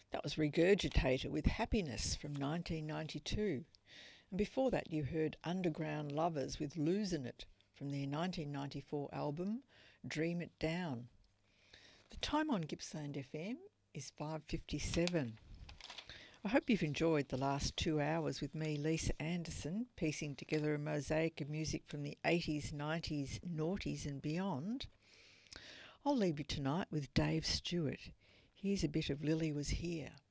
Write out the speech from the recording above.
That was Regurgitator with Happiness from 1992. And before that you heard Underground Lovers with Losin' It from their 1994 album Dream It Down. The time on Gippsland FM is 5:57. I hope you've enjoyed the last 2 hours with me, Lisa Anderson, piecing together a mosaic of music from the 80s, 90s, noughties and beyond. I'll leave you tonight with Dave Stewart. Here's a bit of Lily Was Here.